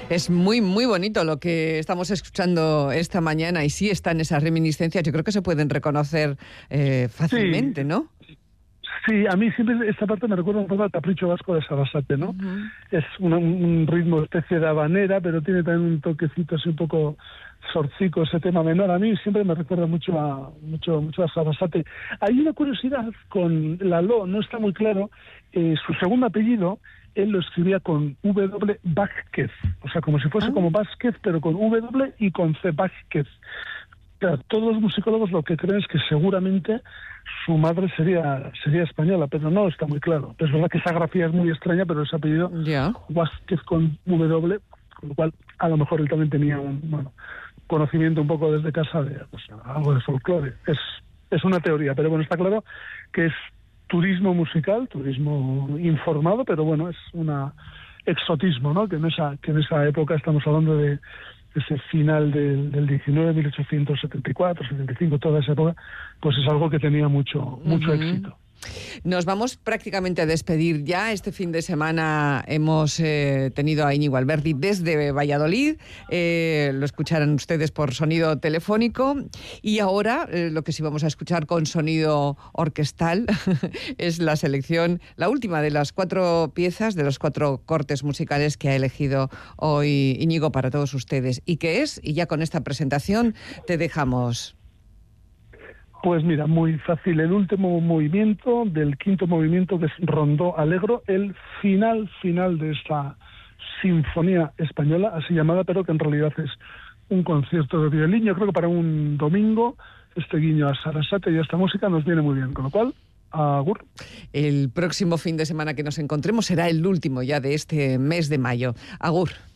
Es muy, muy bonito lo que estamos escuchando esta mañana y sí están esas reminiscencias. Yo creo que se pueden reconocer fácilmente, Sí, ¿no? sí, a mí siempre esta parte me recuerda un poco al Capricho Vasco de Sarasate, ¿no? Uh-huh. Es un ritmo especie de habanera, pero tiene también un toquecito así un poco zorcico ese tema menor. A mí siempre me recuerda mucho a Sarasate. Hay una curiosidad con Lalo, no está muy claro, su segundo apellido, él lo escribía con W Vázquez, o sea, como si fuese como Vázquez, pero con W y con C, Vázquez. Claro, todos los musicólogos lo que creen es que seguramente su madre sería española, pero no está muy claro. Es verdad que esa grafía es muy extraña, pero ese apellido, Ya. Vázquez con W, con lo cual a lo mejor él también tenía un conocimiento un poco desde casa de algo de folclore. Es una teoría, pero bueno, está claro que es turismo musical, turismo informado, pero bueno, es una exotismo, ¿no? Que en esa época estamos hablando de ese final del 19, 1874, 75, toda esa época, pues es algo que tenía mucho éxito. Nos vamos prácticamente a despedir ya. Este fin de semana hemos tenido a Íñigo Alberdi desde Valladolid. Lo escucharán ustedes por sonido telefónico. Y ahora lo que sí vamos a escuchar con sonido orquestal es la selección, la última de las 4 piezas, de los 4 cortes musicales que ha elegido hoy Íñigo para todos ustedes. ¿Y qué es? Y ya con esta presentación te dejamos. Pues mira, muy fácil. El último movimiento del quinto movimiento, que es Rondó Alegro, el final de esta sinfonía española, así llamada, pero que en realidad es un concierto de violín. Yo creo que para un domingo este guiño a Sarasate y a esta música nos viene muy bien. Con lo cual, agur. El próximo fin de semana que nos encontremos será el último ya de este mes de mayo. Agur.